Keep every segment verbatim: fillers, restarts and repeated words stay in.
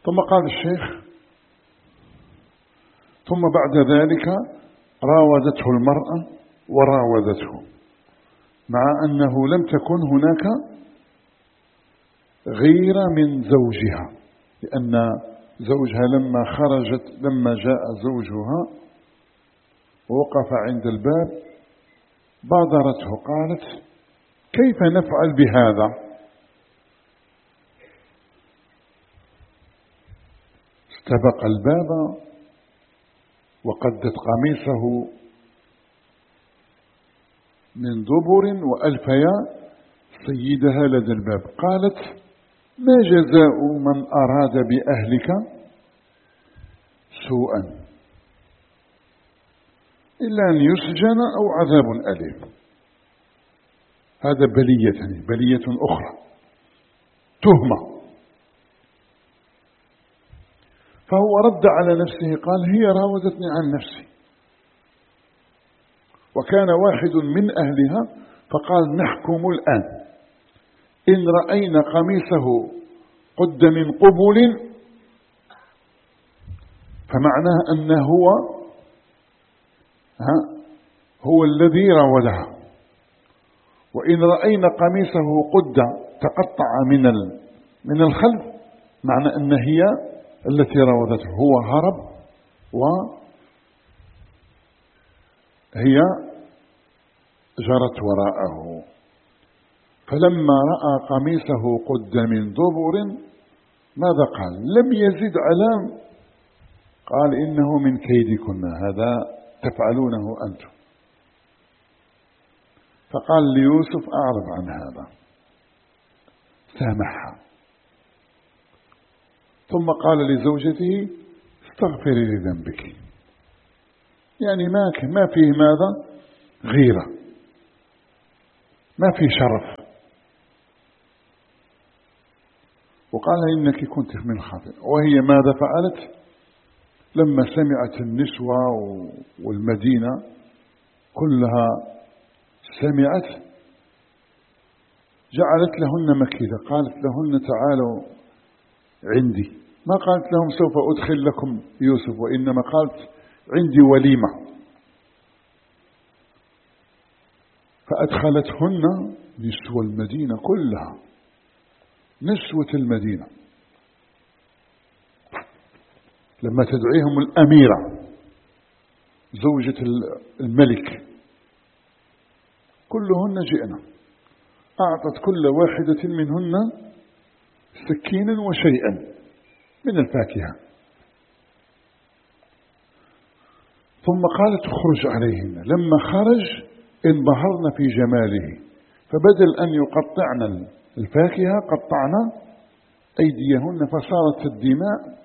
ثم قال الشيخ: ثم بعد ذلك راودته المرأة وراودته، مع أنه لم تكن هناك غيرة من زوجها، لأن زوجها لما خرجت لما جاء زوجها ووقف عند الباب بادرته، قالت: كيف نفعل بهذا؟ استبق الباب وقدت قميصه من دبر وألفيا سيدها لدى الباب. قالت: ما جزاء من أراد بأهلك سوءا إلا أن يسجن أو عذاب أليم. هذا بلية بلية أخرى، تهمة. فهو رد على نفسه قال: هي راودتني عن نفسي. وكان واحد من أهلها فقال: نحكم الآن، إن رأينا قميصه قد من قبل فمعناه أنه هو ها هو الذي راودها، وإن رأينا قميصه قد تقطع من من الخلف معنى أن هي التي راودته. هو هرب وهي جرت وراءه. فلما رأى قميصه قد من دبر ماذا قال؟ لم يزد على، قال: إنه من كيدكن، هذا تفعلونه أنتم. فقال ليوسف: أعرض عن هذا، سامحها. ثم قال لزوجته: استغفري لذنبك، يعني ما ما فيه ماذا؟ غيرة، ما في شرف. وقال: إنك كنت من الخاطئ. وهي ماذا فعلت؟ لما سمعت النسوة والمدينة كلها سمعت جعلت لهن مكيدة، قالت لهن: تعالوا عندي. ما قالت لهم سوف أدخل لكم يوسف، وإنما قالت: عندي وليمة. فأدخلتهن نسوة المدينة كلها، نسوة المدينة، لما تدعيهم الأميرة زوجة الملك كلهن جئنا، أعطت كل واحدة منهن سكينا وشيئا من الفاكهة، ثم قالت: اخرج عليهن. لما خرج انبهرن في جماله، فبدل أن يقطعن الفاكهة قطعن أيديهن، فصارت الدماء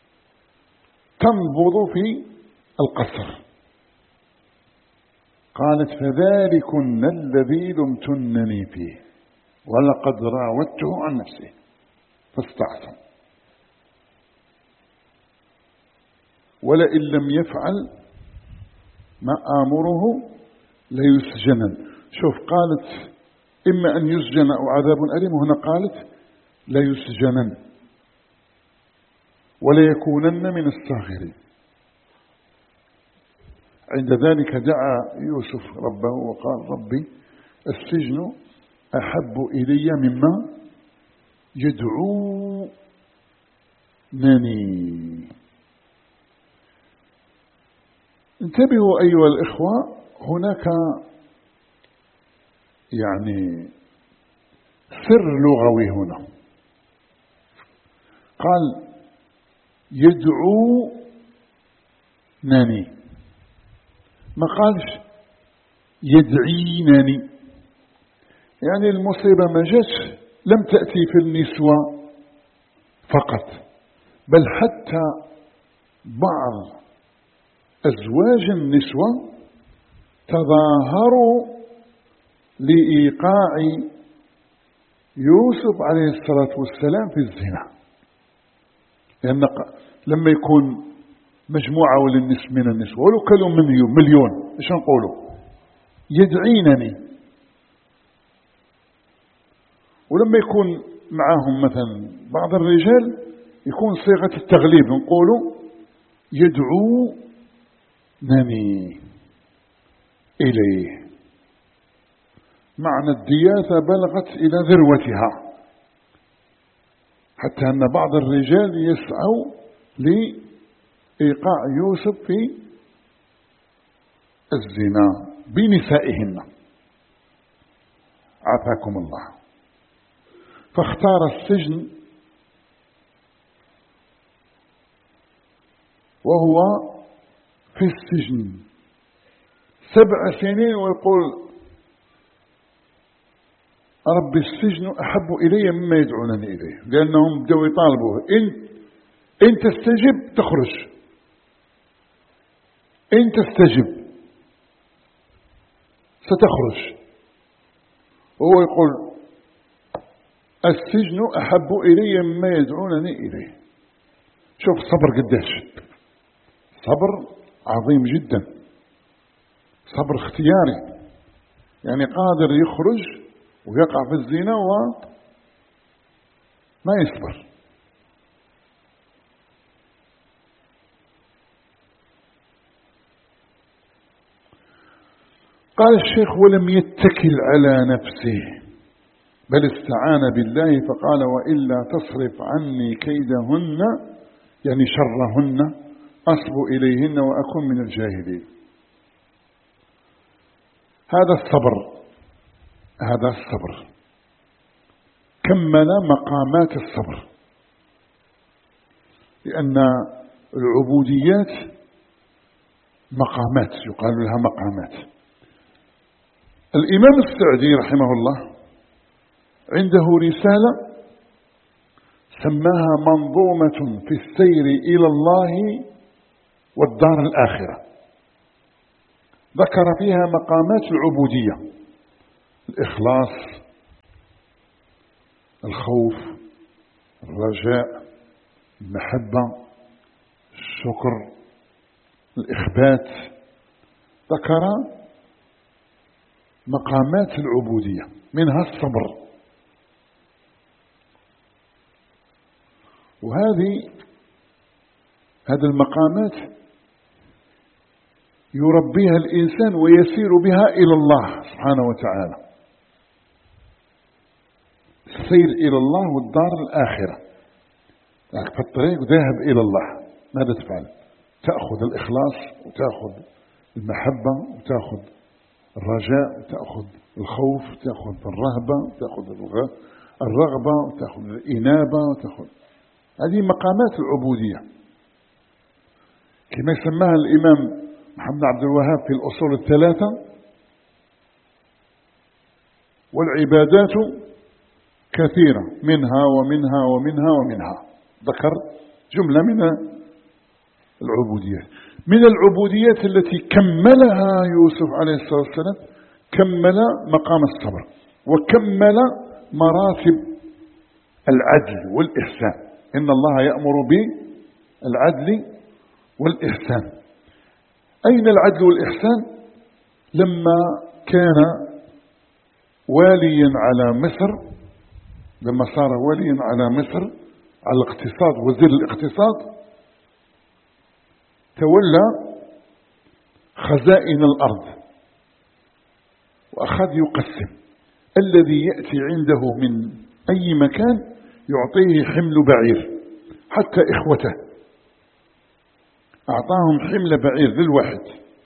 تنبض في القصر. قالت: فذلكن الذي لمتنني فيه ولقد راودته عن نفسه فاستعصم، ولئن لم يفعل ما آمره ليسجنن. شوف، قالت إما أن يسجن أو عذاب أليم، وهنا قالت ليسجنن وليكونن من الصاغرين. عند ذلك دعا يوسف ربه وقال: ربي السجن أحب إلي مما يدعونني. انتبهوا أيها الإخوة، هناك يعني سر لغوي هنا. قال: يدعونني، ما قالش يدعينني. يعني المصيبة ما جاتش، لم تأتي في النسوة فقط، بل حتى بعض أزواج النسوة تظاهروا لإيقاع يوسف عليه الصلاة والسلام في الزنا. لأن لما يكون مجموعة من النسوة ولو كانوا مليون، ايش نقولوا؟ يدعينني. ولما يكون معهم مثلا بعض الرجال يكون صيغة التغليب، نقول يدعونني إليه. معنى الدياثة بلغت إلى ذروتها، حتى أن بعض الرجال يسعوا لإيقاع يوسف في الزنا بنسائهن، عافاكم الله. فاختار السجن، وهو في السجن سبع سنين ويقول رب السجن أحب إلي مما يدعونني إليه، لأنهم بدأوا يطالبوه إن, إن تستجب تخرج، إن تستجب ستخرج. وهو يقول السجن أحب إلي مما يدعونني إليه. شوف صبر قديش، صبر عظيم جدا، صبر اختياري، يعني قادر يخرج ويقع في الزنا وما يصبر. قال الشيخ ولم يتكل على نفسه بل استعان بالله فقال وإلا تصرف عني كيدهن، يعني شرهن، أصب إليهن وأكون من الجاهلين. هذا الصبر، هذا الصبر كمل مقامات الصبر، لأن العبوديات مقامات، يقال لها مقامات. الإمام السعدي رحمه الله عنده رسالة سماها منظومة في السير إلى الله والدار الآخرة، ذكر فيها مقامات العبودية: الإخلاص، الخوف، الرجاء، المحبة، الشكر، الإخبات. ذكر مقامات العبودية منها الصبر، وهذه هذه المقامات يربيها الإنسان ويسير بها إلى الله سبحانه وتعالى. السير إلى الله والدار الآخرة، يعني في الطريق ذاهب إلى الله، ماذا تفعل؟ تأخذ الإخلاص، وتأخذ المحبة، وتأخذ الرجاء، وتأخذ الخوف، وتأخذ الرهبة، وتأخذ الرغبة، وتأخذ الإنابة، وتأخذ هذه مقامات العبودية كما يسماها الإمام محمد عبد الوهاب في الأصول الثلاثة: والعبادات كثيرة منها ومنها ومنها ومنها. ذكر جملة من العبوديات. من العبوديات التي كملها يوسف عليه الصلاة والسلام كمل مقام الصبر، وكمل مراتب العدل والإحسان. إن الله يأمر بالعدل والإحسان. أين العدل والإحسان؟ لما كان واليا على مصر، لما صار واليا على مصر على الاقتصاد، وزير الاقتصاد، تولى خزائن الأرض وأخذ يقسم. الذي يأتي عنده من أي مكان يعطيه حمل بعير، حتى إخوته أعطاهم حمل بعير للواحد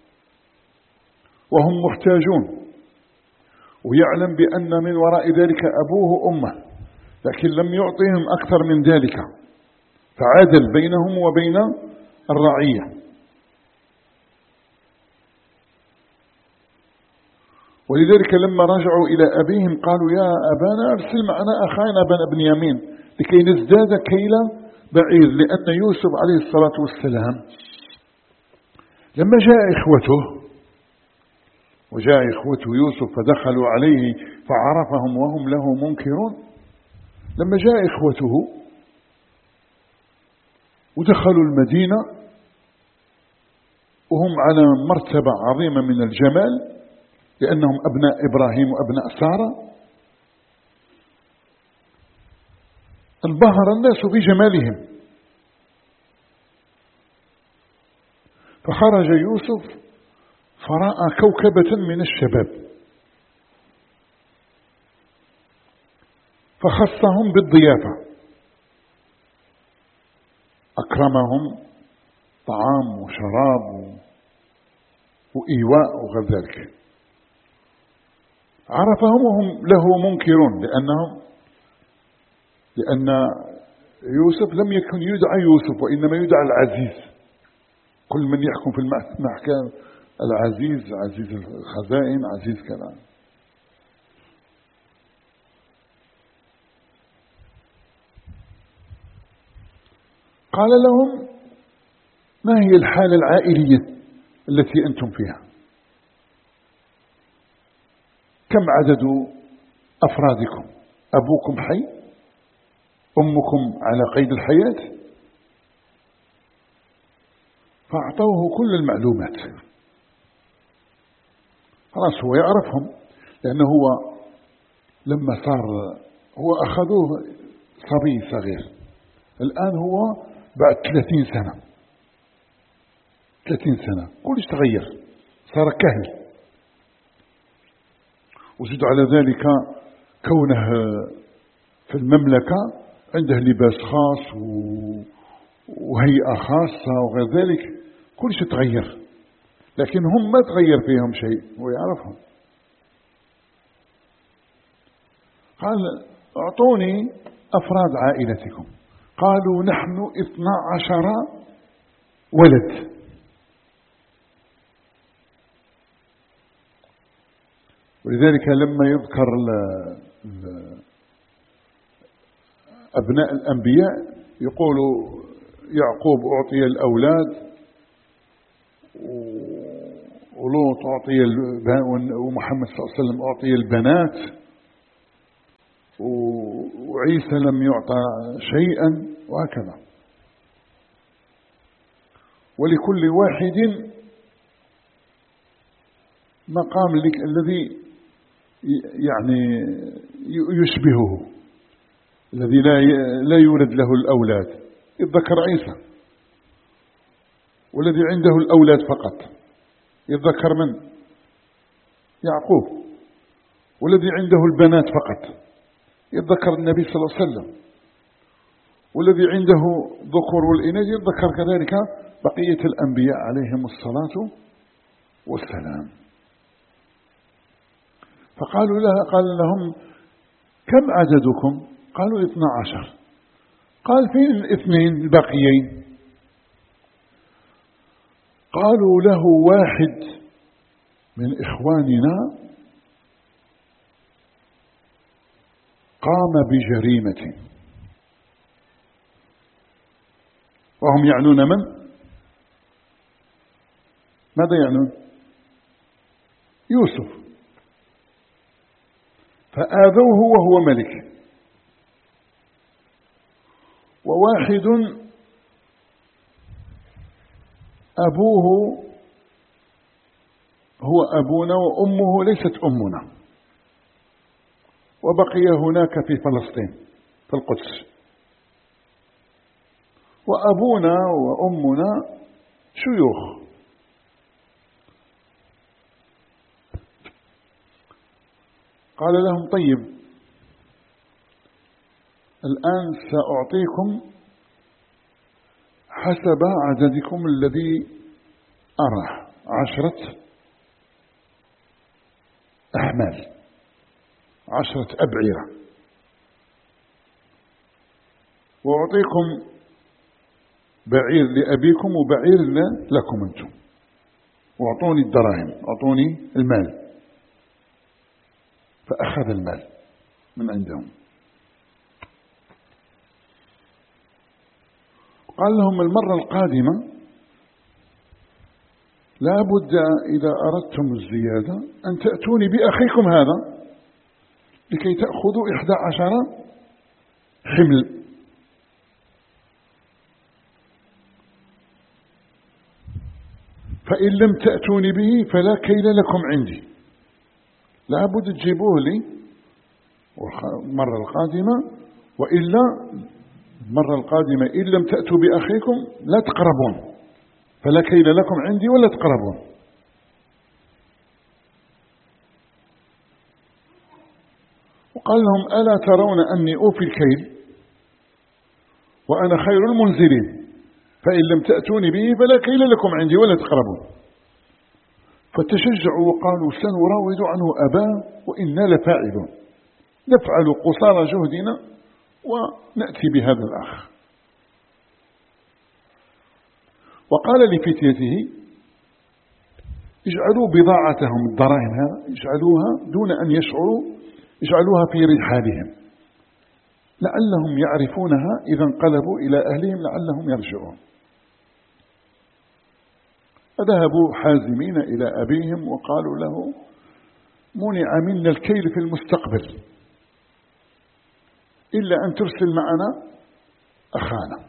وهم محتاجون، ويعلم بأن من وراء ذلك أبوه وأمه، لكن لم يعطيهم أكثر من ذلك، فعادل بينهم وبين الرعية. ولذلك لما رجعوا إلى أبيهم قالوا يا أبانا أرسل معنا أخانا بن بنيامين لكي نزداد كيل بعير، لأن يوسف عليه الصلاة والسلام لما جاء إخوته وجاء إخوته يوسف فدخلوا عليه فعرفهم وهم له منكرون، لما جاء إخوته ودخلوا المدينة وهم على مرتبة عظيمة من الجمال لأنهم أبناء إبراهيم وأبناء سارة، انبهر الناس بجمالهم فخرج يوسف فرأى كوكبة من الشباب فخصهم بالضيافة، أكرمهم طعام وشراب وإيواء وغير ذلك. عرفهم وهم له منكرون، لأنهم لأن يوسف لم يكن يدعى يوسف وإنما يدعى العزيز. كل من يحكم في المحكمة العزيز، عزيز الخزائن، عزيز كلام. قال لهم: ما هي الحالة العائلية التي أنتم فيها؟ كم عدد أفرادكم؟ أبوكم حي؟ أمكم على قيد الحياة؟ فأعطوه كل المعلومات. خلاص هو يعرفهم، لأنه هو لما صار هو أخذوه صبي صغير، الآن هو بعد ثلاثين سنة ثلاثين سنة كلش تغير، صار كهل. وزد على ذلك كونه في المملكة عنده لباس خاص وهيئة خاصة وغير ذلك، كلش تغير، لكن هم ما تغير فيهم شيء، هو يعرفهم. قال: اعطوني أفراد عائلتكم. قالوا: نحن اثنا عشر ولد. ولذلك لما يذكر أبناء الأنبياء يقول يعقوب أعطي الأولاد، ولوط أعطي، ومحمد صلى الله عليه وسلم أعطي البنات، وعيسى لم يعطى شيئا، وهكذا. ولكل واحد مقام الذي يعني يشبهه، الذي لا لا يولد له الأولاد. يتذكر عيسى، والذي عنده الأولاد فقط يتذكر من؟ يعقوب. والذي عنده البنات فقط يتذكر النبي صلى الله عليه وسلم. والذي عنده ذكور والإناث يتذكر كذلك بقية الأنبياء عليهم الصلاة والسلام. فقالوا لها قال لهم: كم عددكم؟ قالوا: اثنا عشر. قال: فين الاثنين الباقيين؟ قالوا له: واحد من إخواننا قام بجريمة. وهم يعنون من؟ ماذا يعنون؟ يوسف. فآذوه وهو ملك. وواحد أبوه هو أبونا وأمه ليست أمنا، وبقي هناك في فلسطين في القدس، وأبونا وأمنا شيوخ. قال لهم: طيب، الآن سأعطيكم حسب عددكم الذي أراه عشرة أحمال، عشرة أبعرة، وأعطيكم بعير لأبيكم وبعير لكم أنتم، وأعطوني الدراهم، أعطوني المال. فأخذ المال من عندهم. قال لهم: المرة القادمة لا بد إذا أردتم الزيادة أن تأتوني بأخيكم هذا لكي تأخذوا إحدى عشر حمل. فإن لم تأتوني به فلا كيل لكم عندي، لا بد تجيبوه لي المرة القادمة، وإلا المرة القادمة إن لم تأتوا بأخيكم لا تقربون، فلا كيل لكم عندي ولا تقربون. وقال لهم ألا ترون أني أوفي الكيل وأنا خير المنزلين، فإن لم تأتوني به فلا كيل لكم عندي ولا تقربون. فتشجعوا وقالوا سنراود عنه أباه وإنا لفاعلون، نفعل قصارى جهدنا ونأتي بهذا الأخ. وقال لفتيته اجعلوا بضاعتهم الدراهم هذا اجعلوها دون أن يشعروا، اجعلوها في رحالهم لعلهم يعرفونها إذا انقلبوا إلى أهلهم لعلهم يرجعون. فذهبوا حازمين إلى أبيهم وقالوا له منع منا الكيل في المستقبل إلا أن ترسل معنا أخانا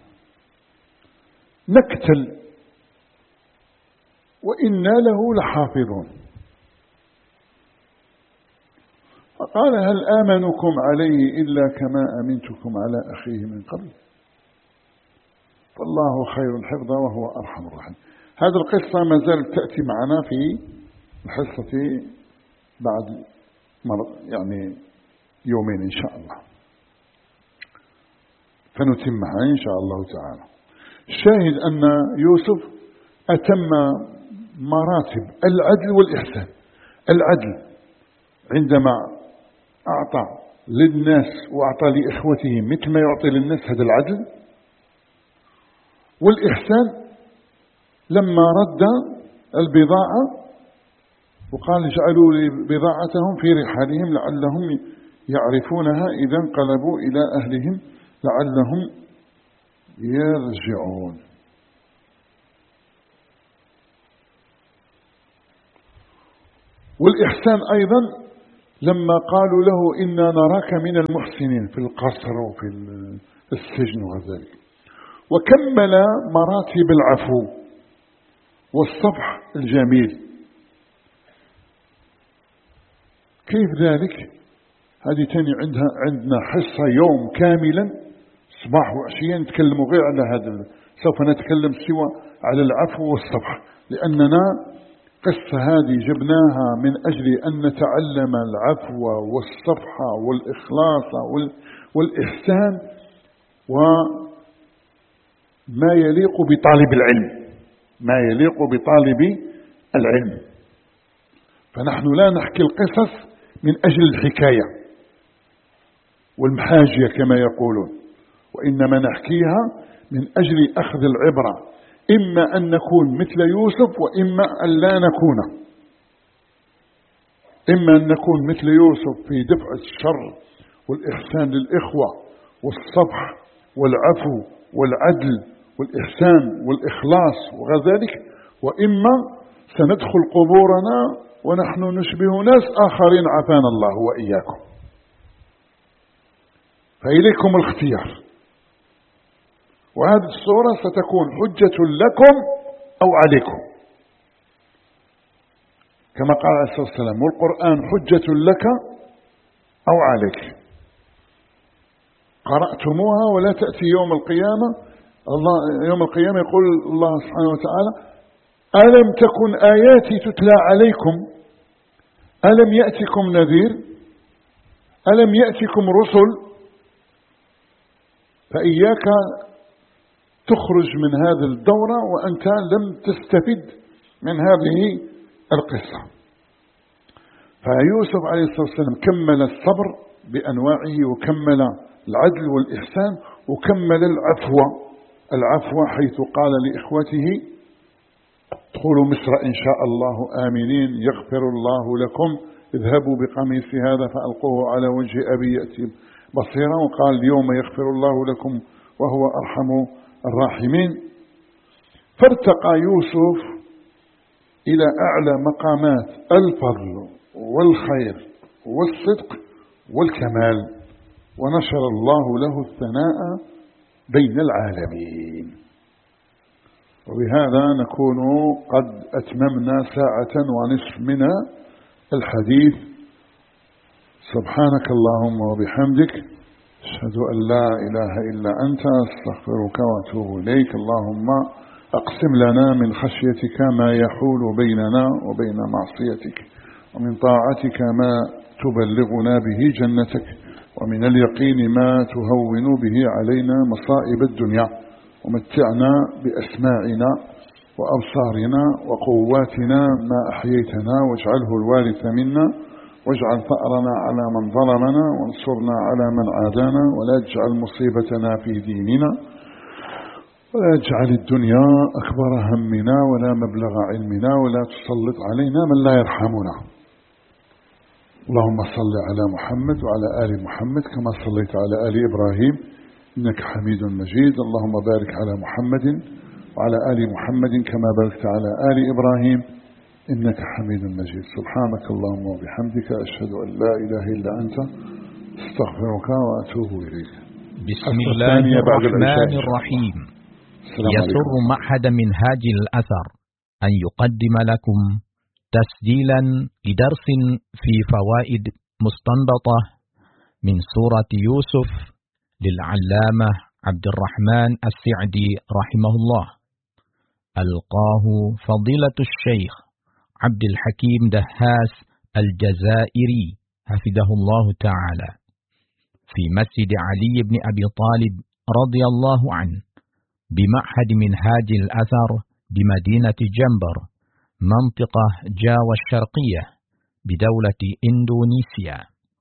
نكتل وإنا له لحافظون. فقال هل آمنكم عليه إلا كما أمنتكم على أخيه من قبل، فالله خير حفظا وهو أرحم الراحمين. هذه القصة ما زالت تأتي معنا في الحصة بعد يعني يومين إن شاء الله، فنتمها إن شاء الله تعالى. الشاهد أن يوسف أتم مراتب العدل والإحسان. العدل عندما أعطى للناس وأعطى لإخوته مثل ما يعطي للناس، هذا العدل. والإحسان لما رد البضاعة وقال اجعلوا لي بضاعتهم في رحالهم لعلهم يعرفونها إذا انقلبوا إلى أهلهم لعلهم يرجعون. والإحسان أيضا لما قالوا له إنا نراك من المحسنين في القصر وفي السجن وذلك. وكمل مراتب العفو والصفح الجميل. كيف ذلك؟ هذه تاني عندها عندنا حصة يوم كاملا صباح وعشية نتكلم غير على هذا، سوف نتكلم سوى على العفو والصفح، لأننا قصة هذه جبناها من أجل أن نتعلم العفو والصفح والإخلاص والإحسان وما يليق بطالب العلم، ما يليق بطالب العلم. فنحن لا نحكي القصص من أجل الحكاية والمحاجية كما يقولون، وإنما نحكيها من أجل أخذ العبرة، إما أن نكون مثل يوسف وإما أن لا نكون، إما أن نكون مثل يوسف في دفع الشر والإحسان للإخوة والصفح والعفو والعدل والإحسان والإخلاص وغير ذلك، وإما سندخل قبورنا ونحن نشبه ناس آخرين عافانا الله وإياكم. فإليكم الاختيار، وهذه الصورة ستكون حجة لكم أو عليكم كما قال عليه الصلاة والسلام، والقرآن حجة لك أو عليك. قرأتموها ولا تأتي يوم القيامة، الله يوم القيامة يقول الله سبحانه وتعالى ألم تكن آياتي تتلى عليكم ألم يأتكم نذير ألم يأتكم رسل. فإياك تخرج من هذه الدورة وأنت لم تستفد من هذه القصة. فيوسف عليه الصلاة والسلام كمل الصبر بأنواعه، وكمل العدل والإحسان، وكمل العفو العفو حيث قال لإخوته ادخلوا مصر إن شاء الله آمنين يغفر الله لكم، اذهبوا بقميص هذا فألقوه على وجه أبي يأتي بصيرا، وقال اليوم يغفر الله لكم وهو أرحم الراحمين. فارتقى يوسف إلى أعلى مقامات الفضل والخير والصدق والكمال، ونشر الله له الثناء بين العالمين. وبهذا نكون قد أتممنا ساعة ونصف من الحديث. سبحانك اللهم وبحمدك أشهد أن لا إله إلا أنت أستغفرك وأتوب إليك. اللهم أقسم لنا من خشيتك ما يحول بيننا وبين معصيتك، ومن طاعتك ما تبلغنا به جنتك، ومن اليقين ما تهون به علينا مصائب الدنيا، ومتعنا بأسماعنا وأبصارنا وقواتنا ما أحييتنا، واجعله الوارث منا، واجعل ثأرنا على من ظلمنا، وانصرنا على من عادانا، ولا تجعل مصيبتنا في ديننا، ولا تجعل الدنيا أكبر همنا ولا مبلغ علمنا، ولا تسلط علينا من لا يرحمنا. اللهم صل على محمد وعلى آل محمد كما صليت على آل إبراهيم إنك حميد مجيد. اللهم بارك على محمد وعلى آل محمد كما باركت على آل إبراهيم إنك حميد مجيد. سبحانك اللهم وبحمدك أشهد أن لا إله إلا أنت استغفرك وأتوب إليك. بسم الله الرحمن الرحيم. يسر معهد منهاج الأثر أن يقدم لكم تسجيلا لدرس في فوائد مستنبطة من سورة يوسف للعلامة عبد الرحمن السعدي رحمه الله. ألقاه فضيلة الشيخ عبد الحكيم دهاس الجزائري حفظه الله تعالى في مسجد علي بن أبي طالب رضي الله عنه بمعهد منهاج الأثر بمدينة جنبر منطقة جاوة الشرقية بدولة إندونيسيا،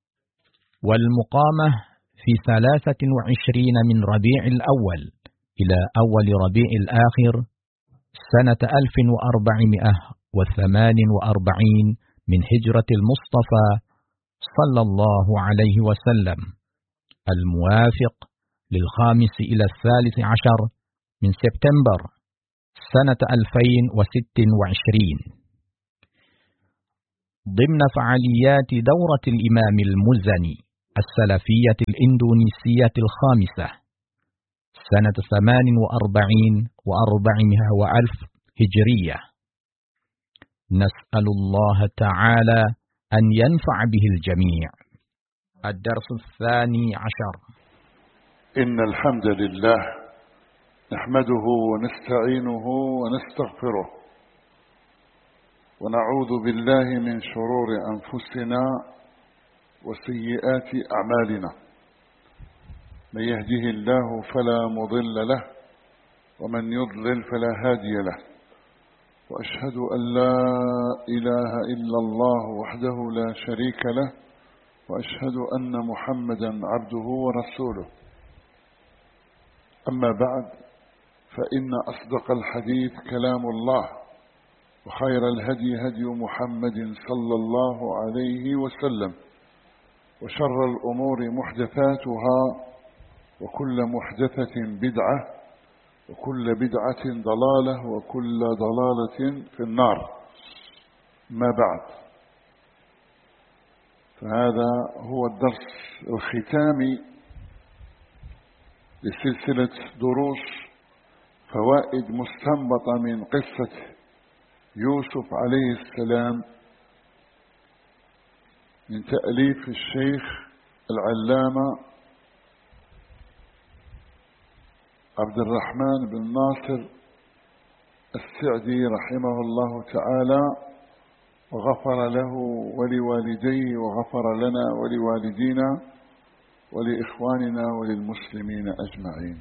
والمقامة في ثلاثة وعشرين من ربيع الأول إلى أول ربيع الآخر سنة ألف وأربعمائة وثمان وأربعين من هجرة المصطفى صلى الله عليه وسلم، الموافق للخامس إلى الثالث عشر من سبتمبر سنة ألفين وست وعشرين، ضمن فعاليات دورة الإمام المزني السلفية الإندونيسية الخامسة سنة ثمان وأربعين وأربعمائة وألف هجرية. نسأل الله تعالى أن ينفع به الجميع. الدرس الثاني عشر. إن الحمد لله نحمده ونستعينه ونستغفره، ونعوذ بالله من شرور أنفسنا وسيئات أعمالنا. من يهده الله فلا مضل له، ومن يضلل فلا هادي له، وأشهد أن لا إله إلا الله وحده لا شريك له، وأشهد أن محمدا عبده ورسوله. أما بعد، فإن أصدق الحديث كلام الله، وخير الهدي هدي محمد صلى الله عليه وسلم، وشر الأمور محدثاتها، وكل محدثة بدعة، وكل بدعة ضلالة، وكل ضلالة في النار. ما بعد، فهذا هو الدرس الختامي لسلسلة دروس فوائد مستنبطة من قصة يوسف عليه السلام من تأليف الشيخ العلامة عبد الرحمن بن ناصر السعدي رحمه الله تعالى، وغفر له ولوالديه، وغفر لنا ولوالدينا ولإخواننا وللمسلمين أجمعين.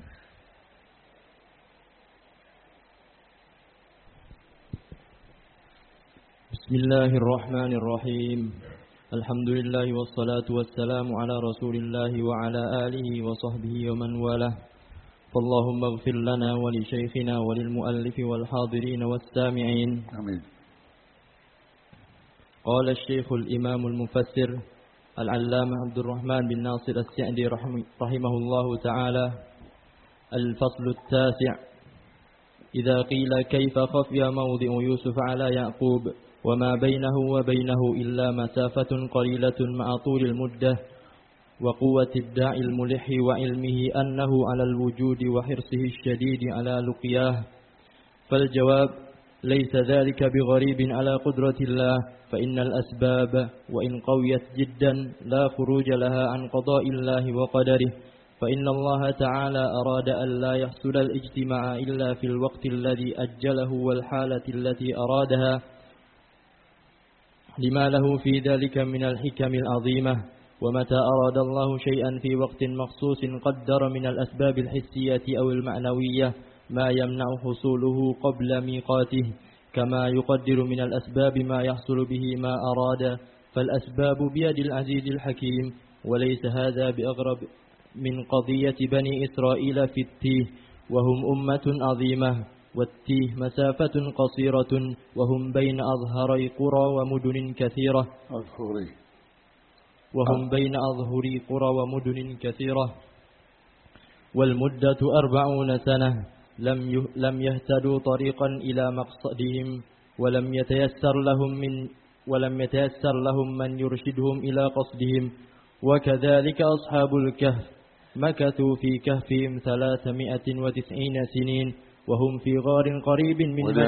بسم الله الرحمن الرحيم. الحمد لله والصلاة والسلام على رسول الله وعلى آله وصحبه ومن والاه. فاللهم اغفر لنا ولشيخنا وللمؤلف والحاضرين والسامعين. آمين. قال الشيخ الإمام المفسر العلامة عبد الرحمن بن ناصر السعدي رحمه الله تعالى: الفصل التاسع. إذا قيل كيف خفي موضع يوسف على يعقوب وما بينه وبينه إلا مسافة قليلة مع طول المدة وقوة الداعي الملح وعلمه أنه على الوجود وحرصه الشديد على لقياه، فالجواب: ليس ذلك بغريب على قدرة الله، فإن الأسباب وإن قويت جدا لا خروج لها عن قضاء الله وقدره، فإن الله تعالى أراد أن لا يحصل الاجتماع إلا في الوقت الذي أجله والحالة التي أرادها، لما له في ذلك من الحكم العظيمة. ومتى أراد الله شيئا في وقت مخصوص قدر من الأسباب الحسية أو المعنوية ما يمنع حصوله قبل ميقاته، كما يقدر من الأسباب ما يحصل به ما أراد، فالأسباب بيد العزيز الحكيم. وليس هذا بأغرب من قضية بني إسرائيل في التيه، وهم أمة عظيمة، والتيه مسافة قصيرة، وهم بين أظهري قرى ومدن كثيرة أظهري وهم بين أظهري قرى ومدن كثيرة والمدة أربعون سنة. لم لم يهتدوا طريقا إلى مقصدهم، ولم يتيسر لهم من ولم يتيسر لهم من يرشدهم إلى قصدهم. وكذلك أصحاب الكهف مكثوا في كهفهم ثلاثمائة وتسعين سنين، وهم في غار قريب من ولا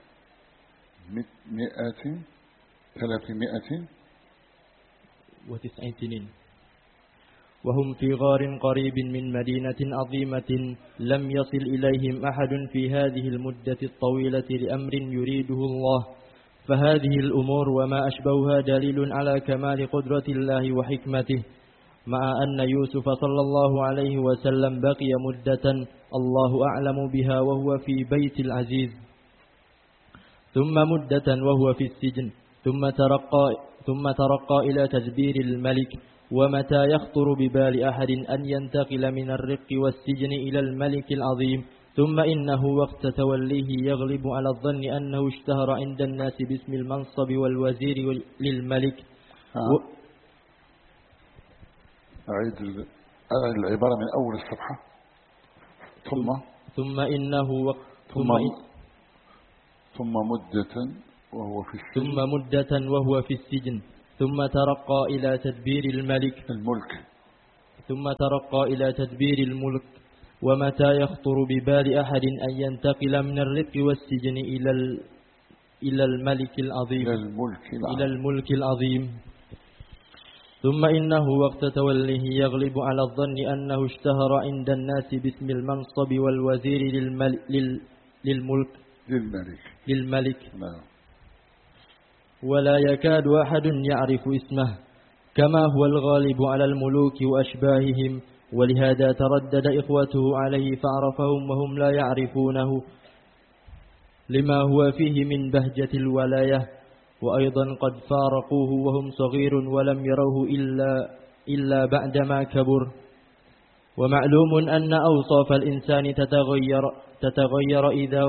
مئة ثلاثمائة وتسعين سنين وهم في غار قريب من مدينة عظيمة لم يصل إليهم أحد في هذه المدة الطويلة لأمر يريده الله. فهذه الأمور وما أشبهها دليل على كمال قدرة الله وحكمته، مع أن يوسف صلى الله عليه وسلم بقي مدة الله أعلم بها وهو في بيت العزيز، ثم مدة وهو في السجن، ثم ترقى, ثم ترقى إلى تدبير الملك. ومتى يخطر ببال أحد أن ينتقل من الرق والسجن إلى الملك العظيم، ثم إنه وقت توليه يغلب على الظن أنه اشتهر عند الناس باسم المنصب والوزير للملك. و... أعيد العبارة من أول الصفحة. ثم ثم إنه وقت ثم, ثم مدة وهو في السجن ثم مدة وهو في السجن ثم ترقى إلى تدبير الملك الملك ثم ترقى إلى تدبير الملك. ومتى يخطر ببال أحد أن ينتقل من الرق والسجن إلى إلى الملك العظيم إلى الملك العظيم, إلى الملك العظيم ثم إنه وقت توليه يغلب على الظن أنه اشتهر عند الناس باسم المنصب والوزير للمل... لل... للملك للملك للملك نعم. ولا يكاد أحد يعرف اسمه، كما هو الغالب على الملوك وأشباههم. ولهذا تردد إخوته عليه فعرفهم وهم لا يعرفونه، لما هو فيه من بهجة الولاية. وأيضا قد فارقوه وهم صغير ولم يروه إلا, إلا بعدما كبر. ومعلوم أن أوصاف الإنسان تتغير, تتغير إذا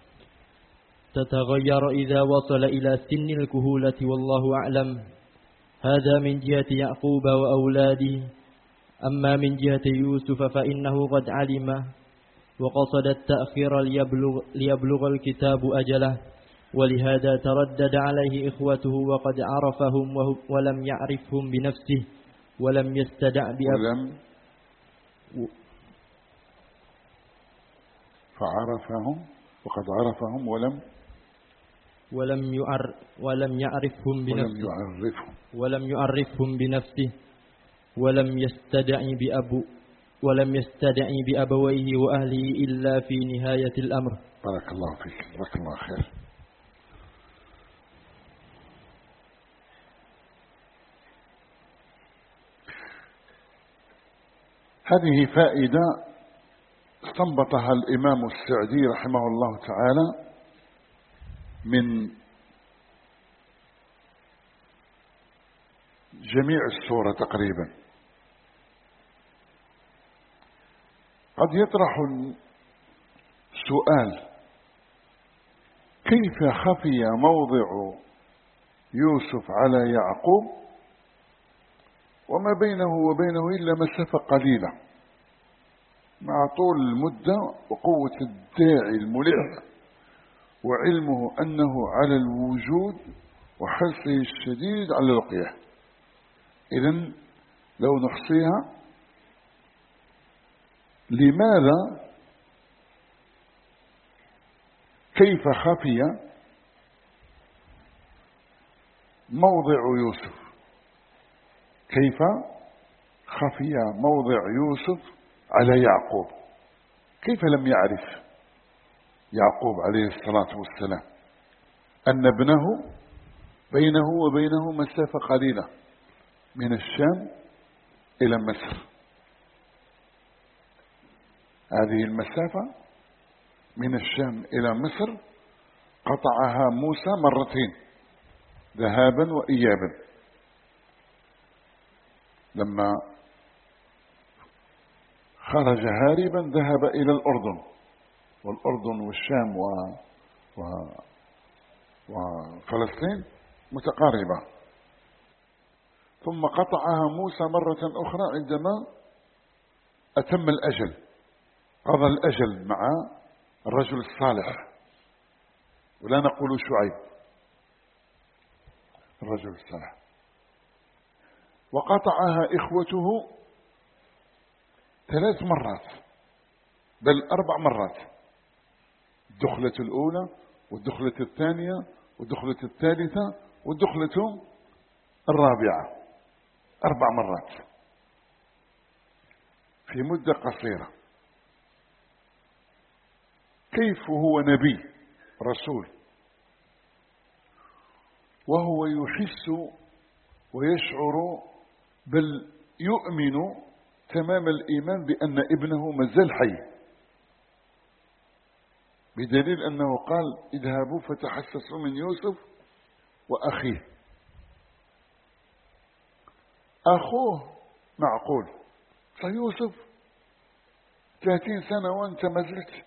تتغير إذا وصل إلى سن الكهولة، والله أعلم. هذا من جهة يعقوب وأولاده. أما من جهة يوسف فإنه قد علم وقصد التأخير ليبلغ, ليبلغ الكتاب أجله، ولهذا تردد عليه إخوته وقد عرفهم ولم يعرفهم بنفسه، ولم يستدع ولم فعرفهم وقد عرفهم ولم ولم يعر ولم يعرفهم بنفسه ولم يعرفهم ولم يعرفهم بنفسه ولم يستدعي بأبو ولم يستدعي بأبويه وأهله إلا في نهاية الأمر. بارك الله فيك، جزاك الله خير. هذه فائدة استنبطها الإمام السعدي رحمه الله تعالى من جميع السورة تقريبا. قد يطرح السؤال: كيف خفي موضع يوسف على يعقوب وما بينه وبينه إلا مسافة قليلة، مع طول المدة وقوة الداعي الملح وعلمه أنه على الوجود وحرصه الشديد على لقيه؟ إذن لو نحصيها، لماذا كيف خفي موضع يوسف كيف خفي موضع يوسف على يعقوب. كيف لم يعرف يعقوب عليه الصلاة والسلام أن ابنه بينه وبينه مسافة قليلة من الشام إلى مصر؟ هذه المسافة من الشام إلى مصر قطعها موسى مرتين ذهابا وإيابا. لما خرج هاربا ذهب إلى الأردن، والأردن والشام و... و... وفلسطين متقاربة، ثم قطعها موسى مرة أخرى عندما أتم الأجل، قضى الأجل مع الرجل الصالح، ولا نقول شعيب، الرجل الصالح. وقطعها إخوته ثلاث مرات بل أربع مرات، الدخلة الأولى والدخلة الثانية والدخلة الثالثة والدخلة الرابعة، أربع مرات في مدة قصيرة. كيف هو نبي رسول وهو يحس ويشعر بل يؤمن تمام الإيمان بأن ابنه مازال حي، بدليل أنه قال اذهبوا فتحسسوا من يوسف وأخيه. أخوه معقول، فيوسف ثلاثين سنة وأنت ما زلت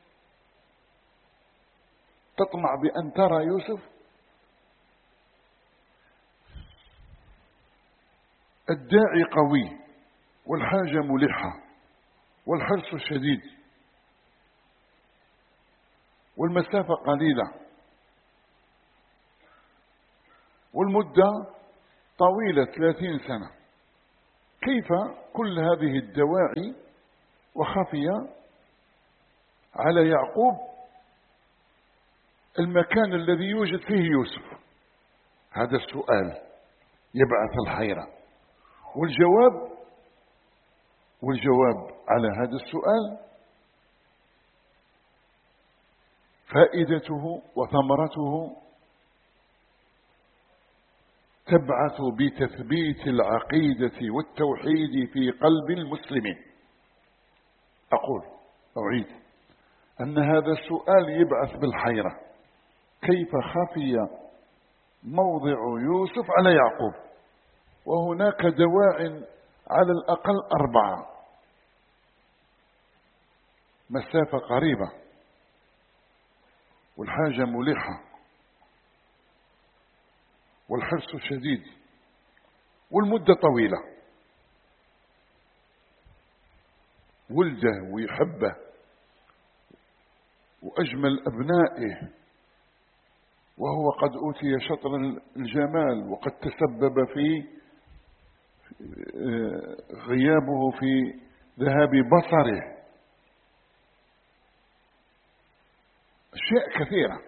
تطمع بأن ترى يوسف. الداعي قوي والحاجة ملحة والحرص شديد والمسافة قليلة والمدة طويلة ثلاثين سنة. كيف كل هذه الدواعي وخفية على يعقوب المكان الذي يوجد فيه يوسف؟ هذا السؤال يبعث الحيرة، والجواب والجواب على هذا السؤال فائدته وثمرته تبعث بتثبيت العقيدة والتوحيد في قلب المسلمين. أقول أعيد أن هذا السؤال يبعث بالحيرة، كيف خفي موضع يوسف على يعقوب وهناك دواع على الأقل أربعة، مسافة قريبة والحاجة ملحة والحرص شديد والمدة طويلة، ولده ويحبه وأجمل أبنائه، وهو قد أوتي شطر الجمال وقد تسبب في غيابه في ذهاب بصره، أشياء كثيرة،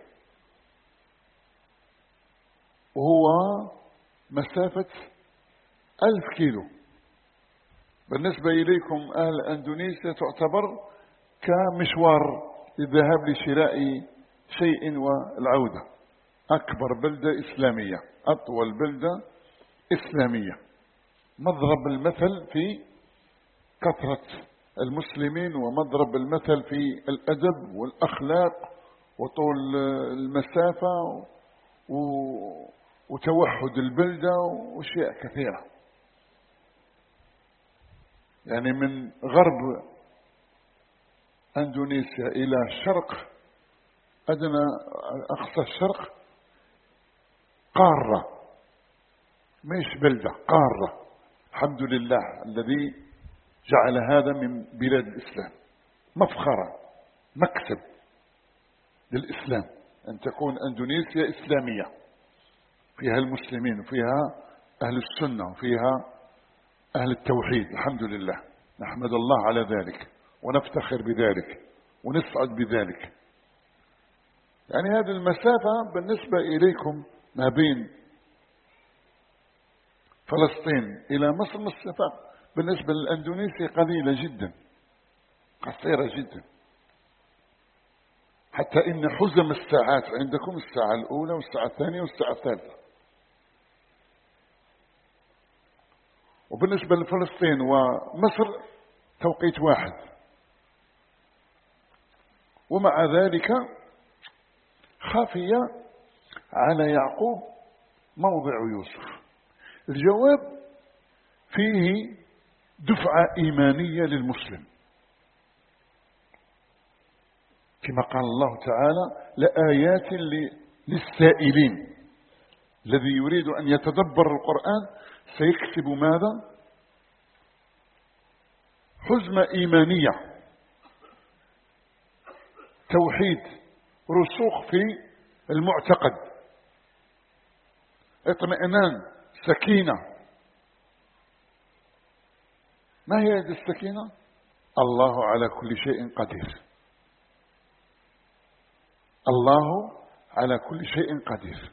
وهو مسافة ألف كيلو. بالنسبة إليكم أهل أندونيسيا تعتبر كمشوار للذهاب لشراء شيء والعودة. أكبر بلدة إسلامية، أطول بلدة إسلامية، مضرب المثل في كثرة المسلمين ومضرب المثل في الأدب والأخلاق وطول المسافة وتوحد البلدة وأشياء كثيرة. يعني من غرب أندونيسيا إلى شرق أدنى أقصى الشرق قارة، مش بلدة، قارة. الحمد لله الذي جعل هذا من بلاد الإسلام، مفخرة مكسب للإسلام أن تكون أندونيسيا إسلامية، فيها المسلمين وفيها أهل السنة وفيها أهل التوحيد. الحمد لله، نحمد الله على ذلك ونفتخر بذلك ونسعد بذلك. يعني هذه المسافة بالنسبة إليكم ما بين فلسطين إلى مصر مسافة بالنسبة للأندونيسي قليلة جدا، قصيرة جدا، حتى إن حزم الساعات عندكم الساعة الأولى والساعة الثانية والساعة الثالثة. وبالنسبة لفلسطين ومصر توقيت واحد. ومع ذلك خفي على يعقوب موضع يوسف. الجواب فيه دفعة إيمانية للمسلم، كما قال الله تعالى: لآيات للسائلين. الذي يريد أن يتدبر القرآن سيكسب ماذا؟ حزمة إيمانية، توحيد، رسوخ في المعتقد، اطمئنان، سكينة. ما هي هذه السكينة؟ الله على كل شيء قدير. الله على كل شيء قدير.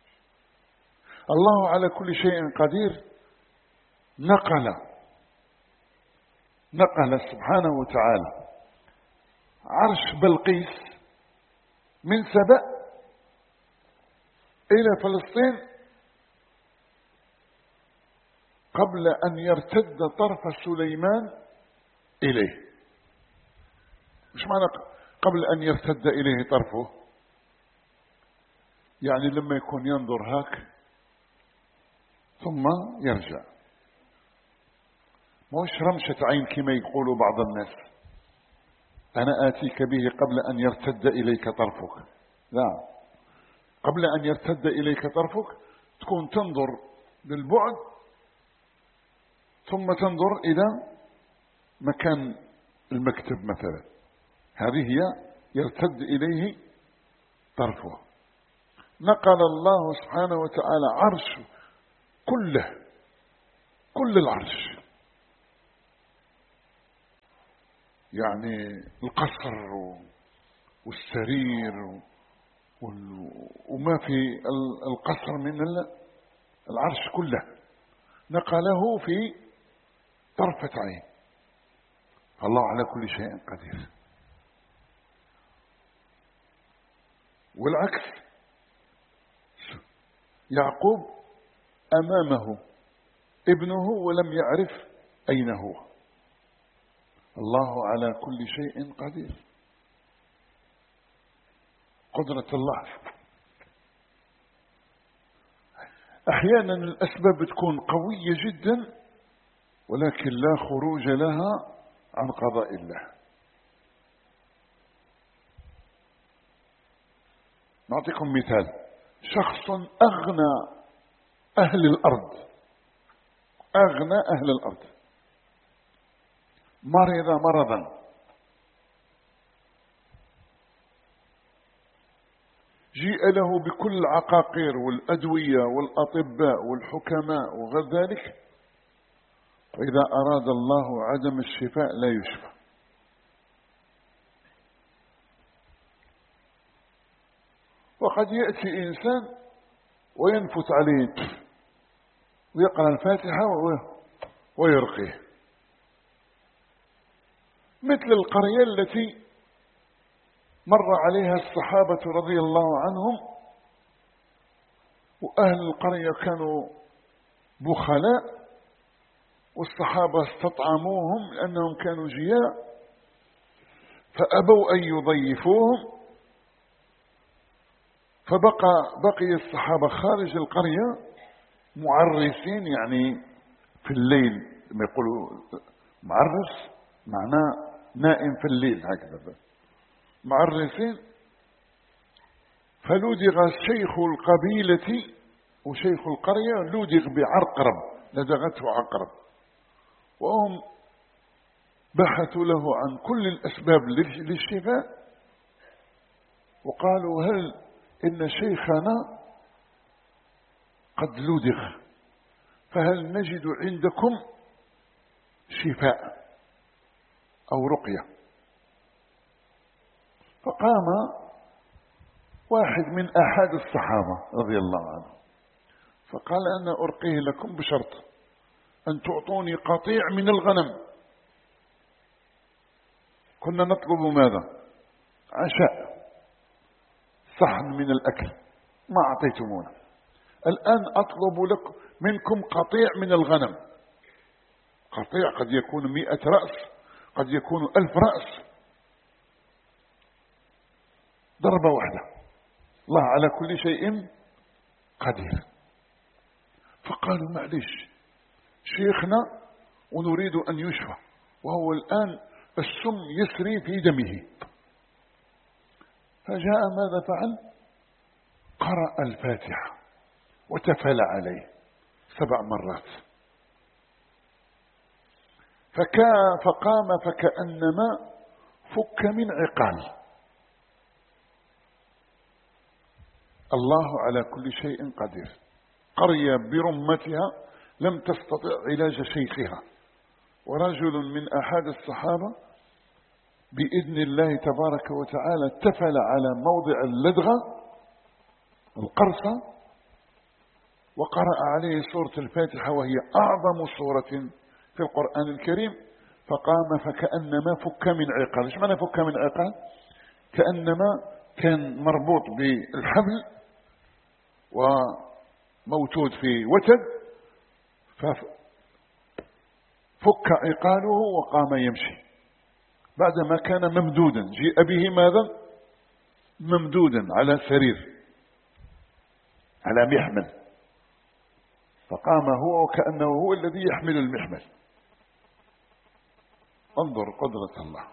الله على كل شيء قدير نقل نقل سبحانه وتعالى عرش بلقيس من سبأ إلى فلسطين قبل أن يرتد طرف سليمان إليه. مش معنى قبل أن يرتد إليه طرفه؟ يعني لما يكون ينظر هاك ثم يرجع، موش رمشة عين كما يقول بعض الناس: أنا آتيك به قبل أن يرتد إليك طرفك. لا، قبل أن يرتد إليك طرفك تكون تنظر بالبعد ثم تنظر إلى مكان المكتب مثلا، هذه هي يرتد إليه طرفه. نقل الله سبحانه وتعالى عرشه كله، كل العرش، يعني القصر والسرير وما في القصر من العرش كله، نقله في طرفة عين. الله على كل شيء قدير. والعكس، يعقوب أمامه ابنه ولم يعرف أين هو. الله على كل شيء قدير. قدرة الله. أحيانا الأسباب تكون قوية جدا ولكن لا خروج لها عن قضاء الله. نعطيكم مثال: شخص أغنى أهل الأرض، أغنى أهل الأرض، مرض مرضا، جيء له بكل العقاقير والأدوية والأطباء والحكماء وغير ذلك، وإذا أراد الله عدم الشفاء لا يشفى. وقد يأتي إنسان وينفت عليه ويقرأ الفاتحة ويرقيه، مثل القرية التي مر عليها الصحابة رضي الله عنهم، وأهل القرية كانوا بخلاء والصحابة استطعموهم لأنهم كانوا جياع، فأبوا أن يضيفوهم، فبقى بقي الصحابة خارج القرية معرسين، يعني في الليل لما يقولوا معرس معناه نائم في الليل هكذا، معرسين. فلدغ شيخ القبيلة وشيخ القرية لدغ بعقرب، لدغته عقرب، وهم بحثوا له عن كل الأسباب للشفاء، وقالوا: هل إن شيخنا قد لدغ، فهل نجد عندكم شفاء أو رقية؟ فقام واحد من أحد الصحابة رضي الله عنه فقال: أنا أرقيه لكم بشرط أن تعطوني قطيع من الغنم، كنا نطلب ماذا؟ عشاء، صحن من الأكل، ما أعطيتمونا. الآن أطلب لكم منكم قطيع من الغنم. قطيع قد يكون مئة رأس، قد يكون ألف رأس، ضربة واحدة. الله على كل شيء قدير. فقالوا معلش شيخنا ونريد أن يشفى، وهو الآن السم يسري في دمه. فجاء ماذا فعل؟ قرأ الفاتحة وتفل عليه سبع مرات، فكا فقام فكأنما فك من عقال. الله على كل شيء قدير. قرية برمتها لم تستطع علاج شيخها، ورجل من أحد الصحابة بإذن الله تبارك وتعالى تفل على موضع اللدغة القرصة وقرأ عليه سورة الفاتحة، وهي أعظم سورة في القرآن الكريم. فقام فكأنما فك من عقال. ايش معنى فك من عقال؟ كأنما كان مربوط بالحبل وموجود في وتد، ففك عقاله وقام يمشي بعدما كان ممدودا. جيء به ماذا؟ ممدودا على سرير، على محمل، فقام هو وكأنه هو الذي يحمل المحمل. انظر قدرة الله.